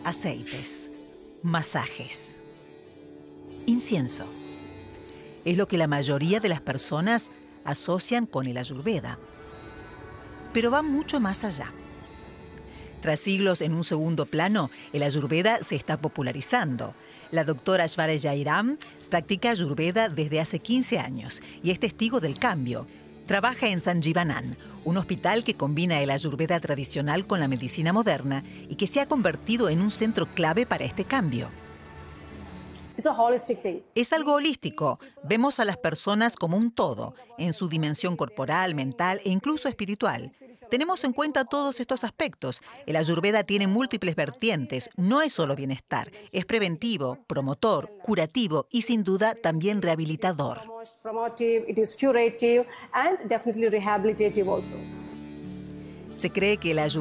aceites, masajes, incienso. Es lo que la mayoría de las personas asocian con el Ayurveda. Pero va mucho más allá. Tras siglos en un segundo plano, el Ayurveda se está popularizando. La doctora Shvara Jairam practica Ayurveda desde hace 15 años y es testigo del cambio. Trabaja en Sanjeevanand, un hospital que combina el Ayurveda tradicional con la medicina moderna y que se ha convertido en un centro clave para este cambio. Es algo holístico. Vemos a las personas como un todo, en su dimensión corporal, mental e incluso espiritual. Tenemos en cuenta todos estos aspectos. El Ayurveda tiene múltiples vertientes. No es solo bienestar, es preventivo, promotor, curativo y sin duda también rehabilitador. Se cree que el Ayurveda